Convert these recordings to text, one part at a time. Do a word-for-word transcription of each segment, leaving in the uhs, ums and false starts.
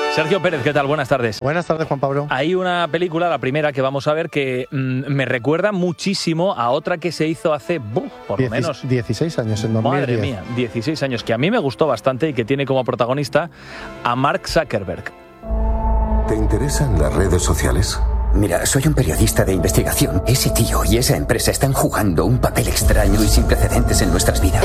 Sergio Pérez, ¿qué tal? Buenas tardes. Buenas tardes, Juan Pablo. Hay una película, la primera que vamos a ver, que mmm, me recuerda muchísimo a otra que se hizo hace, buh, por lo menos... dieciséis años, en dos mil diez. Madre mía, dieciséis años, que a mí me gustó bastante y que tiene como protagonista a Mark Zuckerberg. ¿Te interesan las redes sociales? Mira, soy un periodista de investigación. Ese tío y esa empresa están jugando un papel extraño y sin precedentes en nuestras vidas.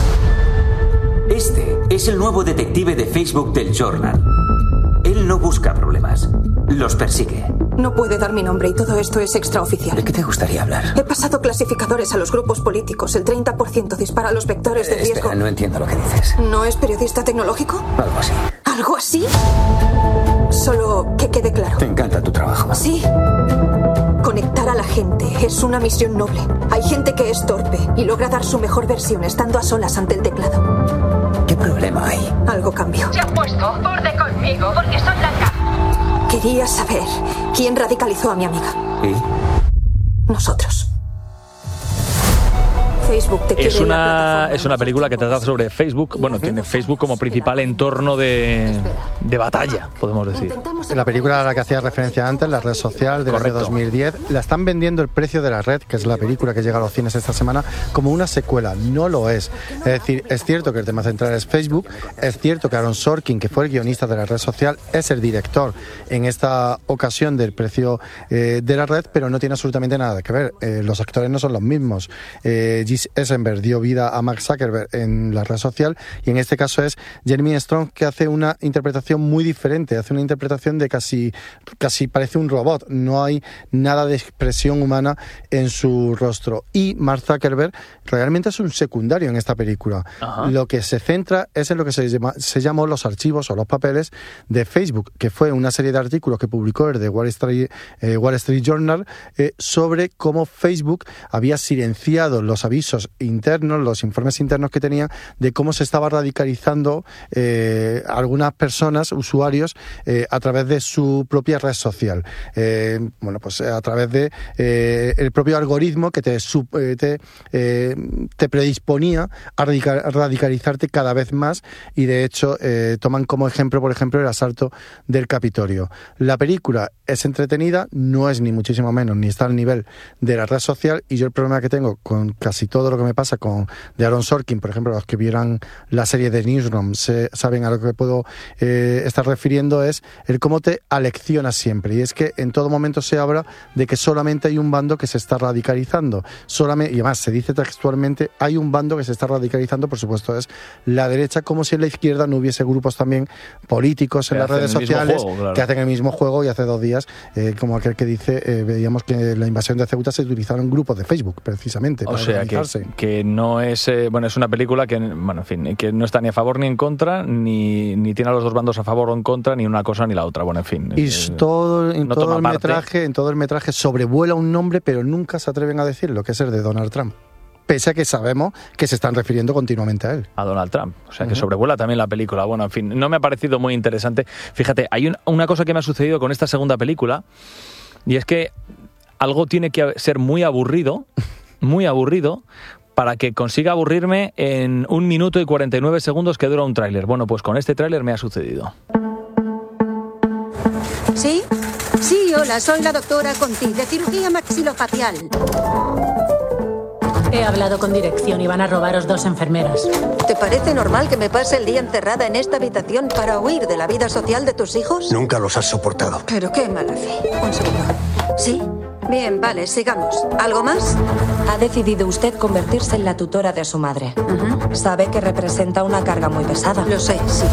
Este es el nuevo detective de Facebook del Journal. Él no busca problemas, los persigue. No puede dar mi nombre y todo esto es extraoficial. ¿De qué te gustaría hablar? He pasado clasificadores a los grupos políticos. El treinta por ciento dispara los vectores de eh, riesgo. Espera, no entiendo lo que dices. ¿No es periodista tecnológico? Algo así. ¿Algo así? Solo que quede claro. Te encanta tu trabajo. Sí. Conectar a la gente es una misión noble. Hay gente que es torpe y logra dar su mejor versión estando a solas ante el teclado. ¿Qué problema hay? Algo cambió. Se han puesto borde conmigo porque soy blanca. Quería saber quién radicalizó a mi amiga. ¿Y? Nosotros. Facebook te quiere Es en la una, plataforma. es una película que trata sobre Facebook. Bueno, tiene Facebook como principal entorno de, de batalla, podemos decir. La película a la que hacía referencia antes, la red social del año dos mil diez, la están vendiendo El precio de la red, que es la película que llega a los cines esta semana, como una secuela. No lo es. Es decir, es cierto que el tema central es Facebook, es cierto que Aaron Sorkin, que fue el guionista de la red social, es el director en esta ocasión del precio eh, de la red, pero no tiene absolutamente nada que ver. Eh, los actores no son los mismos. Eh, Eisenberg dio vida a Mark Zuckerberg en la red social y en este caso es Jeremy Strong, que hace una interpretación muy diferente, hace una interpretación de casi, casi parece un robot, no hay nada de expresión humana en su rostro y Mark Zuckerberg realmente es un secundario en esta película. Ajá. Lo que se centra es en lo que se, llama, se llamó los archivos o los papeles de Facebook, que fue una serie de artículos que publicó el de Wall Street, eh, Wall Street Journal eh, sobre cómo Facebook había silenciado los avisos internos, los informes internos que tenía de cómo se estaba radicalizando eh, algunas personas, usuarios, eh, a través de su propia red social. Eh, bueno, pues a través de eh, el propio algoritmo que te, te, eh, te predisponía a radicalizarte cada vez más y de hecho eh, toman como ejemplo, por ejemplo, el asalto del Capitolio. La película es entretenida, no es ni muchísimo menos, ni está al nivel de la red social y yo el problema que tengo con casi todo lo que me pasa con de Aaron Sorkin, por ejemplo, los que vieran la serie de Newsroom se, saben a lo que puedo eh, estar refiriendo, es el cómo te alecciona siempre, y es que en todo momento se habla de que solamente hay un bando que se está radicalizando, solamente, y además se dice textualmente, hay un bando que se está radicalizando, por supuesto es la derecha, como si en la izquierda no hubiese grupos también políticos en las redes sociales juego, claro. que hacen el mismo juego, y hace dos días, eh, como aquel que dice, eh, veíamos que en la invasión de Ceuta se utilizaron grupos de Facebook, precisamente. O sea, que, que no es eh, bueno, es una película que, bueno, en fin, que no está ni a favor ni en contra, ni, ni tiene a los dos bandos a favor o en contra, ni una cosa ni la otra. Bueno, en fin. Y eh, todo, en no todo el parte. metraje, en todo el metraje sobrevuela un nombre, pero nunca se atreven a decirlo, que es el de Donald Trump. Pese a que sabemos que se están refiriendo continuamente a él. A Donald Trump. O sea, que uh-huh. sobrevuela también la película. Bueno, en fin, no me ha parecido muy interesante. Fíjate, hay un, una cosa que me ha sucedido con esta segunda película, y es que algo tiene que ser muy aburrido, muy aburrido, para que consiga aburrirme en un minuto y cuarenta y nueve segundos que dura un tráiler. Bueno, pues con este tráiler me ha sucedido. ¿Sí? Sí, hola, soy la doctora Conti, de cirugía maxilofacial. He hablado con dirección y van a robaros dos enfermeras. ¿Te parece normal que me pase el día encerrada en esta habitación para huir de la vida social de tus hijos? Nunca los has soportado. Pero qué mala fe. Un segundo. ¿Sí? Bien, vale, sigamos. ¿Algo más? Ha decidido usted convertirse en la tutora de su madre. Uh-huh. Sabe que representa una carga muy pesada. Lo sé, sí.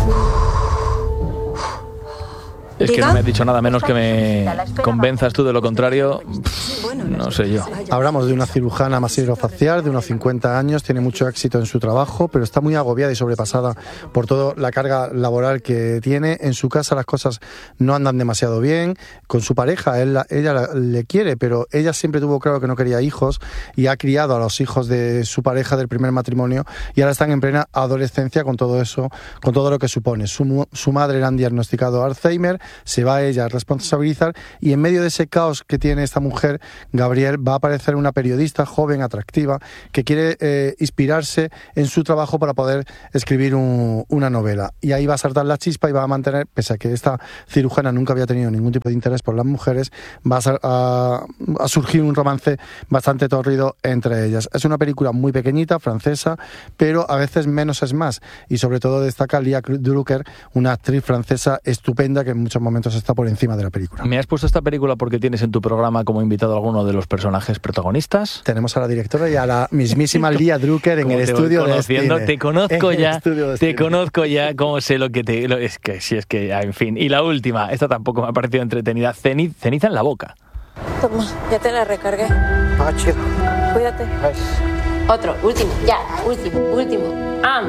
Es que no me has dicho nada menos que me convenzas tú de lo contrario. No sé yo. Hablamos de una cirujana masilofacial de unos cincuenta años, tiene mucho éxito en su trabajo, pero está muy agobiada y sobrepasada por toda la carga laboral que tiene. En su casa las cosas no andan demasiado bien. Con su pareja, él, ella la, le quiere, pero ella siempre tuvo claro que no quería hijos y ha criado a los hijos de su pareja del primer matrimonio y ahora están en plena adolescencia con todo eso, con todo lo que supone. Su, su madre le han diagnosticado Alzheimer se va a ella a responsabilizar, y en medio de ese caos que tiene esta mujer, Gabriel, va a aparecer una periodista joven, atractiva, que quiere eh, inspirarse en su trabajo para poder escribir un, una novela. Y ahí va a saltar la chispa y va a mantener, pese a que esta cirujana nunca había tenido ningún tipo de interés por las mujeres, va a, a, a surgir un romance bastante torrido entre ellas. Es una película muy pequeñita, francesa, pero a veces menos es más. Y sobre todo destaca Lia Drucker, una actriz francesa estupenda que en muchos momentos está por encima de la película. ¿Me has puesto esta película porque tienes en tu programa como invitado a alguno de los personajes protagonistas? Tenemos a la directora y a la mismísima Lia Drucker en el estudio de cine. Te conozco ya, te conozco ya, como sé lo que te... Lo, es que sí, es que, en fin. Y la última, esta tampoco me ha parecido entretenida, Ceniz, ceniza en la boca. Toma, ya te la recargué. Ah, chido. Cuídate. Ay. Otro, último, ya, último, último. Ah,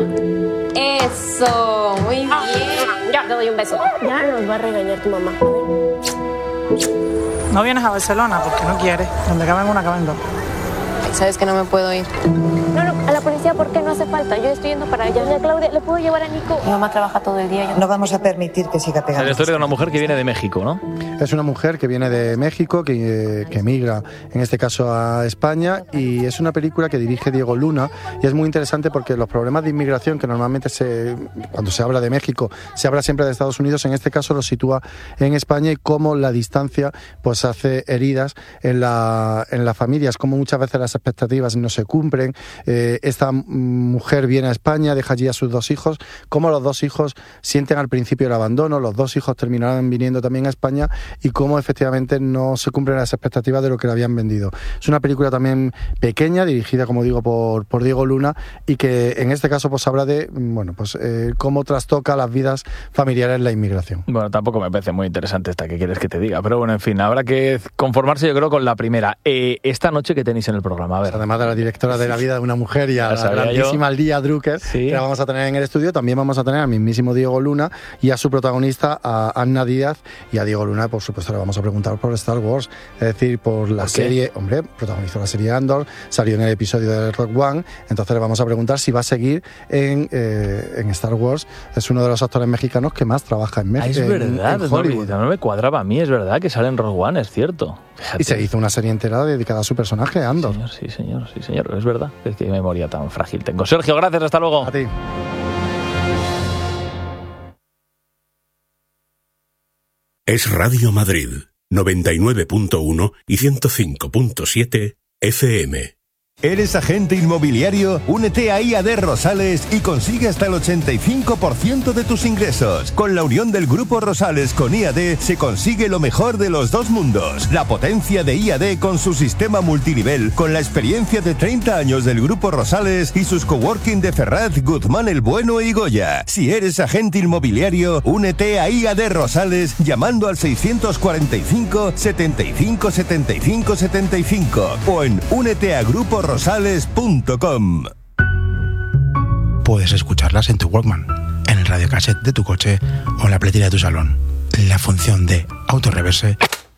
eso, muy bien. Ya, te doy un beso. Ya nos va a regañar tu mamá. A ver. No vienes a Barcelona porque no quieres. Donde caben una, caben dos. Sabes que no me puedo ir. No, no, a la policía, ¿por qué no hace falta? Yo estoy yendo para allá. Doña Claudia, ¿le puedo llevar a Nico? Mi mamá trabaja todo el día. Yo... No vamos a permitir que siga pegando. Es la historia de una mujer que viene de México, ¿no? Es una mujer que viene de México, que, que emigra, en este caso, a España, y es una película que dirige Diego Luna, y es muy interesante porque los problemas de inmigración, que normalmente se, cuando se habla de México, se habla siempre de Estados Unidos, en este caso lo sitúa en España, y cómo la distancia pues hace heridas en la, en las familias, cómo muchas veces las expectativas no se cumplen. Eh, esta mujer viene a España, deja allí a sus dos hijos, cómo los dos hijos sienten al principio el abandono, los dos hijos terminarán viniendo también a España, y cómo efectivamente no se cumplen las expectativas de lo que le habían vendido. Es una película también pequeña, dirigida, como digo, por, por Diego Luna, y que en este caso pues habla de, bueno, pues eh, cómo trastoca las vidas familiares la inmigración. Bueno, tampoco me parece muy interesante esta, que quieres que te diga, pero bueno, en fin, habrá que conformarse, yo creo, con la primera. Eh, esta noche que tenéis en el programa, a ver. Además de la directora de La vida de una mujer y a la grandísima Lia Drucker, sí, que la vamos a tener en el estudio, también vamos a tener al mismísimo Diego Luna y a su protagonista, a Anna Díaz, y a Diego Luna, por supuesto, le vamos a preguntar por Star Wars, es decir, por la ¿Por serie, hombre, protagonizó la serie Andor, salió en el episodio de Rogue One, entonces le vamos a preguntar si va a seguir en, eh, en Star Wars. Es uno de los actores mexicanos que más trabaja en México. Ah, es verdad, en, en Hollywood. No, no me cuadraba a mí, es verdad que sale en Rogue One, es cierto. Fíjate. Y se hizo una serie entera dedicada a su personaje, Andor. Señor, sí, señor, sí, señor, es verdad. Es que memoria tan frágil tengo. Sergio, gracias, hasta luego. A ti. Es Radio Madrid, noventa y nueve punto uno y ciento cinco punto siete F M. ¿Eres agente inmobiliario? Únete a I A D Rosales y consigue hasta el ochenta y cinco por ciento de tus ingresos. Con la unión del Grupo Rosales con I A D se consigue lo mejor de los dos mundos. La potencia de I A D con su sistema multinivel, con la experiencia de treinta años del Grupo Rosales y sus coworking de Ferraz, Guzmán el Bueno y Goya. Si eres agente inmobiliario, únete a I A D Rosales llamando al seiscientos cuarenta y cinco, setenta y cinco, setenta y cinco, setenta y cinco o en únete a grupo rosales punto com. Puedes escucharlas en tu Walkman, en el radiocassette de tu coche o en la pletera de tu salón. La función de autorreverse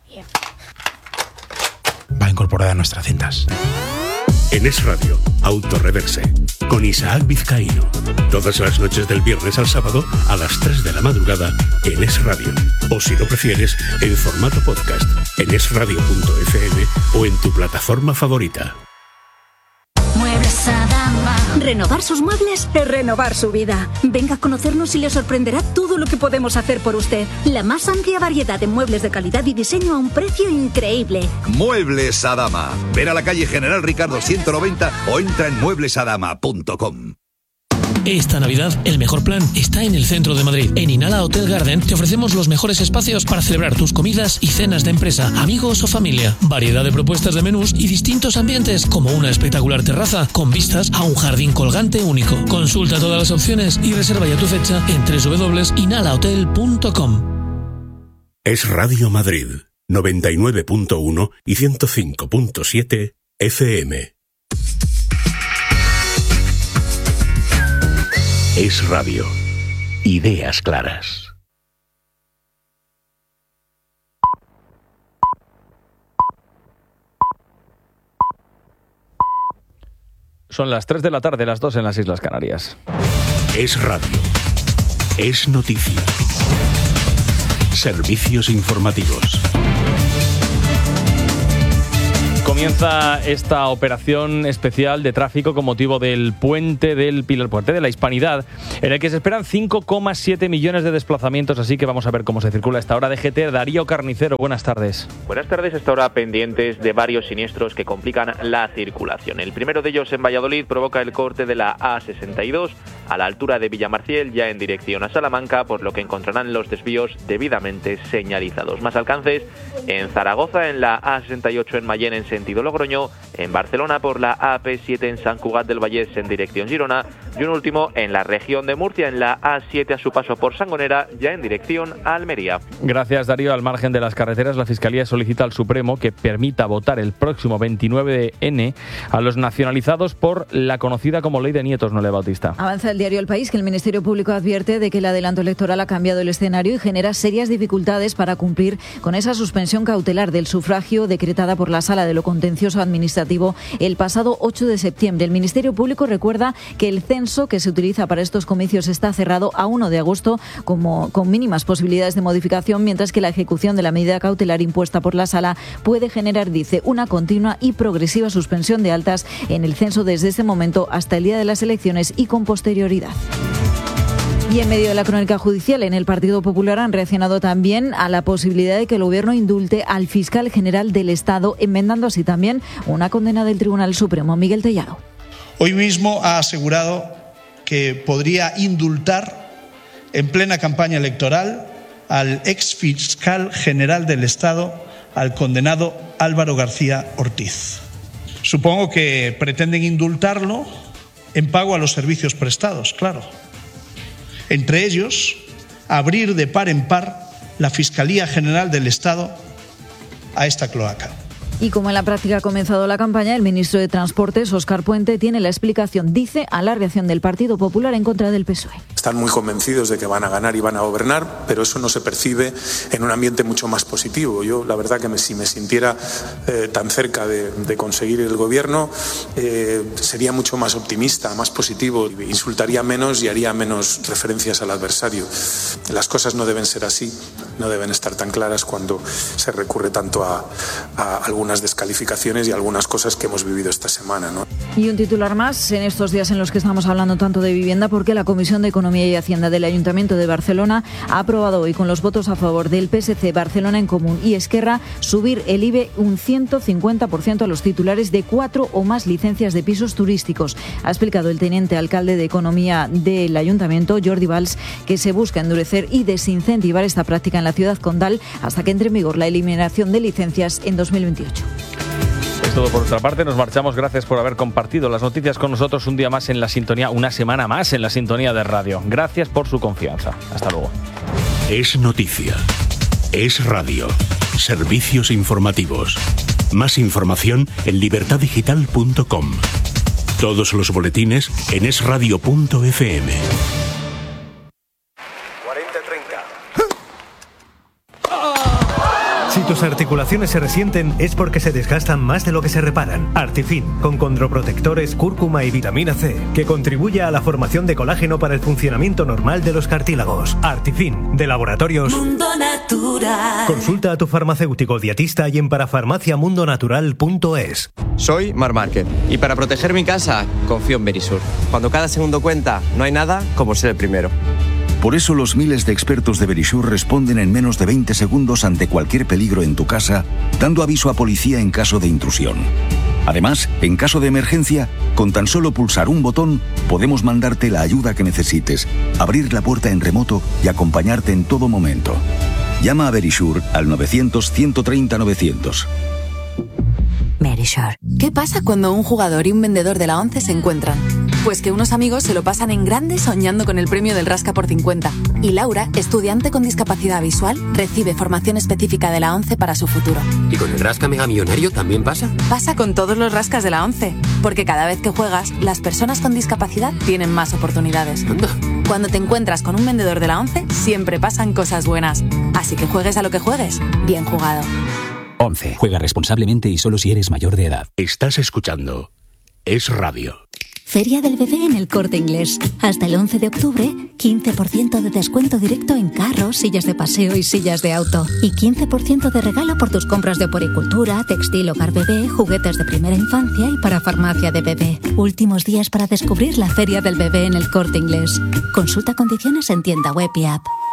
va incorporada a nuestras cintas. En Es Radio, Autorreverse, con Isaac Vizcaíno. Todas las noches del viernes al sábado a las tres de la madrugada en Es Radio. O si lo prefieres, en formato podcast, en es radio punto f m o en tu plataforma favorita. Muebles Adama. Renovar sus muebles es renovar su vida. Venga a conocernos y le sorprenderá todo lo que podemos hacer por usted. La más amplia variedad de muebles de calidad y diseño a un precio increíble. Muebles Adama. Ven a la calle General Ricardo ciento noventa o entra en muebles adama punto com. Esta Navidad, el mejor plan está en el centro de Madrid. En Inhala Hotel Garden te ofrecemos los mejores espacios para celebrar tus comidas y cenas de empresa, amigos o familia. Variedad de propuestas de menús y distintos ambientes, como una espectacular terraza con vistas a un jardín colgante único. Consulta todas las opciones y reserva ya tu fecha en doble u doble u doble u punto inhala hotel punto com. Es Radio Madrid, noventa y nueve punto uno y ciento cinco punto siete F M. Es Radio. Ideas claras. Son las tres de la tarde, las dos en las Islas Canarias. Es Radio. Es noticia. Servicios informativos. Comienza esta operación especial de tráfico con motivo del puente del Pilar, puente de la Hispanidad, en el que se esperan cinco coma siete millones de desplazamientos, así que vamos a ver cómo se circula a esta hora. D G T, Darío Carnicero, buenas tardes. Buenas tardes, a esta hora pendientes de varios siniestros que complican la circulación. El primero de ellos en Valladolid provoca el corte de la A sesenta y dos a la altura de Villamarciel, ya en dirección a Salamanca, por lo que encontrarán los desvíos debidamente señalizados. Más alcances en Zaragoza, en la A sesenta y ocho en Mayén en sentido Logroño, en Barcelona por la A P siete en Sant Cugat del Vallès en dirección Girona, y un último en la región de Murcia, en la A siete a su paso por Sangonera, ya en dirección a Almería. Gracias, Darío. Al margen de las carreteras, la Fiscalía solicita al Supremo que permita votar el próximo veintinueve de ene a los nacionalizados por la conocida como Ley de Nietos, Noelia Bautista. Avanza el diario El País que el Ministerio Público advierte de que el adelanto electoral ha cambiado el escenario y genera serias dificultades para cumplir con esa suspensión cautelar del sufragio decretada por la Sala de lo Contencioso Administrativo el pasado ocho de septiembre. El Ministerio Público recuerda que el censo que se utiliza para estos comicios está cerrado a uno de agosto como, con mínimas posibilidades de modificación, mientras que la ejecución de la medida cautelar impuesta por la Sala puede generar, dice, una continua y progresiva suspensión de altas en el censo desde ese momento hasta el día de las elecciones y con posterioridad. Y en medio de la crónica judicial, en el Partido Popular han reaccionado también a la posibilidad de que el Gobierno indulte al fiscal general del Estado, enmendando así también una condena del Tribunal Supremo. Miguel Tellado. Hoy mismo ha asegurado que podría indultar en plena campaña electoral al ex fiscal general del Estado, al condenado Álvaro García Ortiz. Supongo que pretenden indultarlo en pago a los servicios prestados, claro. Entre ellos, abrir de par en par la Fiscalía General del Estado a esta cloaca. Y como en la práctica ha comenzado la campaña, el ministro de Transportes, Óscar Puente, tiene la explicación, dice, a la reacción del Partido Popular en contra del P S O E. Están muy convencidos de que van a ganar y van a gobernar, pero eso no se percibe en un ambiente mucho más positivo. Yo, la verdad, que me, si me sintiera eh, tan cerca de, de conseguir el gobierno, eh, sería mucho más optimista, más positivo, insultaría menos y haría menos referencias al adversario. Las cosas no deben ser así, no deben estar tan claras cuando se recurre tanto a, a algunas descalificaciones y algunas cosas que hemos vivido esta semana, ¿no? Y un titular más en estos días en los que estamos hablando tanto de vivienda, porque la Comisión de Economía y Hacienda del Ayuntamiento de Barcelona ha aprobado hoy, con los votos a favor del P S C, Barcelona en Común y Esquerra, subir el I B E un ciento cincuenta por ciento a los titulares de cuatro o más licencias de pisos turísticos. Ha explicado el teniente alcalde de Economía del Ayuntamiento, Jordi Valls, que se busca endurecer y desincentivar esta práctica en la ciudad condal hasta que entre en vigor la eliminación de licencias en dos mil veintiocho. Es todo por nuestra parte, nos marchamos. Gracias por haber compartido las noticias con nosotros un día más en la sintonía, una semana más en la sintonía de radio. Gracias por su confianza. Hasta luego. Es noticia. Es radio. Servicios informativos. Más información en libertad digital punto com. Todos los boletines en es radio punto efe eme. Si tus articulaciones se resienten es porque se desgastan más de lo que se reparan. Artifin, con condroprotectores, cúrcuma y vitamina C, que contribuye a la formación de colágeno para el funcionamiento normal de los cartílagos. Artifin, de Laboratorios Mundo Natural. Consulta a tu farmacéutico dietista y en parafarmacia mundo natural punto es. Soy Mar Márquez y para proteger mi casa confío en Verisur. Cuando cada segundo cuenta, no hay nada como ser el primero. Por eso los miles de expertos de Verisur responden en menos de veinte segundos ante cualquier peligro en tu casa, dando aviso a policía en caso de intrusión. Además, en caso de emergencia, con tan solo pulsar un botón, podemos mandarte la ayuda que necesites, abrir la puerta en remoto y acompañarte en todo momento. Llama a Verisur al novecientos, ciento treinta, novecientos. Verisur. ¿Qué pasa cuando un jugador y un vendedor de la ONCE se encuentran? Pues que unos amigos se lo pasan en grande soñando con el premio del Rasca por cincuenta. Y Laura, estudiante con discapacidad visual, recibe formación específica de la ONCE para su futuro. ¿Y con el Rasca Mega Millonario también pasa? Pasa con todos los rascas de la ONCE. Porque cada vez que juegas, las personas con discapacidad tienen más oportunidades. Anda. Cuando te encuentras con un vendedor de la ONCE, siempre pasan cosas buenas. Así que juegues a lo que juegues, bien jugado. ONCE. Juega responsablemente y solo si eres mayor de edad. Estás escuchando Es Radio. Feria del Bebé en El Corte Inglés. Hasta el once de octubre, quince por ciento de descuento directo en carros, sillas de paseo y sillas de auto. Y quince por ciento de regalo por tus compras de puericultura, textil, hogar bebé, juguetes de primera infancia y para farmacia de bebé. Últimos días para descubrir la Feria del Bebé en El Corte Inglés. Consulta condiciones en tienda web y app.